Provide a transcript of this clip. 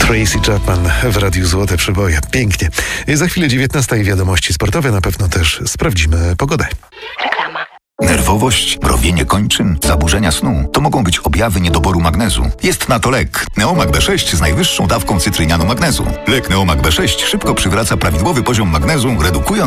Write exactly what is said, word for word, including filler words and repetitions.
Tracy Chapman w Radiu Złote Przeboje. Pięknie. Za chwilę dziewiętnasta i wiadomości sportowe. Na pewno też sprawdzimy pogodę. Reklama. Nerwowość, mrowienie kończyn, zaburzenia snu to mogą być objawy niedoboru magnezu. Jest na to lek Neomag B sześć z najwyższą dawką cytrynianu magnezu. Lek Neomag B sześć szybko przywraca prawidłowy poziom magnezu, redukując